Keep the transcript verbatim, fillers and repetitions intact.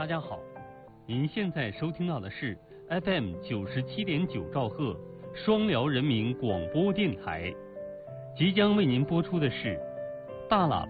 大家好，您现在收听到的是 F M 九十七点九兆赫双辽人民广播电台，即将为您播出的是大喇叭